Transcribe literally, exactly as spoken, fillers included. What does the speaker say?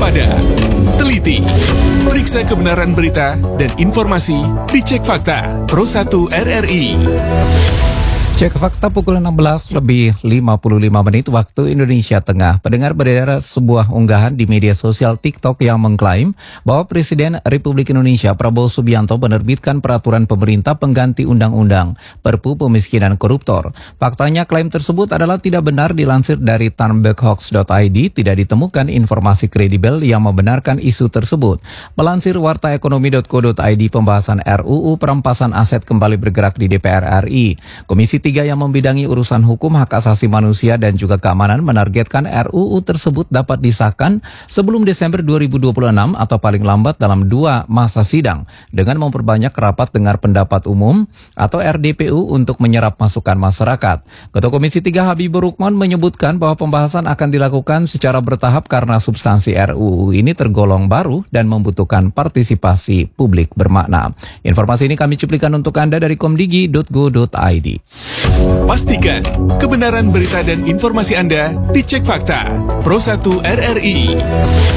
waspada, teliti, periksa kebenaran berita dan informasi, dicek fakta. Pro satu R R I. Cek fakta pukul enam belas lebih lima puluh lima menit waktu Indonesia Tengah. Pendengar, beredar sebuah unggahan di media sosial TikTok yang mengklaim bahwa Presiden Republik Indonesia Prabowo Subianto menerbitkan peraturan pemerintah pengganti undang-undang Perpu Pemiskinan Koruptor. Faktanya klaim tersebut adalah tidak benar. Dilansir dari turnbackhoax dot i d, tidak ditemukan informasi kredibel yang membenarkan isu tersebut. Melansir warta ekonomi dot co dot i d, pembahasan R U U perampasan aset kembali bergerak di D P R R I. Komisi tiga yang membidangi urusan hukum, hak asasi manusia dan juga keamanan menargetkan R U U tersebut dapat disahkan sebelum Desember dua ribu dua puluh enam atau paling lambat dalam dua masa sidang dengan memperbanyak rapat dengar pendapat umum atau R D P U untuk menyerap masukan masyarakat. Ketua Komisi tiga Habibur Rukman menyebutkan bahwa pembahasan akan dilakukan secara bertahap karena substansi R U U ini tergolong baru dan membutuhkan partisipasi publik bermakna. Informasi ini kami cuplikan untuk Anda dari komdigi dot go dot i d. Pastikan kebenaran berita dan informasi Anda dicek fakta. Pro satu R R I.